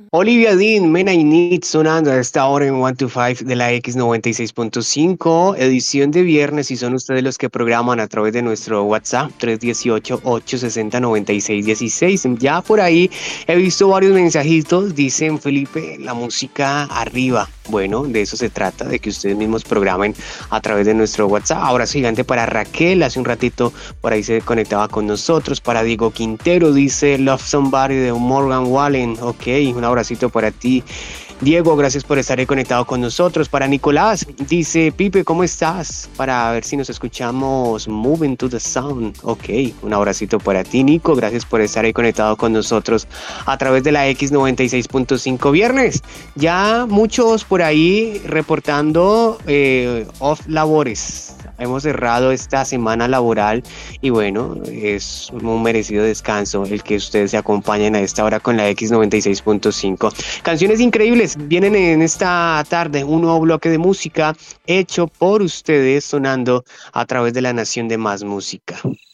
Olivia Dean, Men I Need, sonando a esta hora en 125 de la X96.5, edición de viernes, y son ustedes los que programan a través de nuestro WhatsApp 318-860-9616. Ya por ahí he visto varios mensajitos, dicen Felipe, la música arriba. Bueno, de eso se trata, de que ustedes mismos programen a través de nuestro WhatsApp. Abrazo gigante para Raquel, hace un ratito por ahí se conectaba con nosotros. Para Diego Quintero, dice Love Somebody de Morgan Wallen. Ok, un abracito para ti. Diego, gracias por estar ahí conectado con nosotros. Para Nicolás, dice Pipe, ¿cómo estás? Para ver si nos escuchamos Moving to the Sound. Ok, un abracito para ti, Nico. Gracias por estar ahí conectado con nosotros a través de la X96.5 viernes. Ya muchos por ahí reportando off labores. Hemos cerrado esta semana laboral y bueno, es un merecido descanso el que ustedes se acompañen a esta hora con la X96.5. Canciones increíbles vienen en esta tarde, un nuevo bloque de música hecho por ustedes sonando a través de la Nación de Más Música.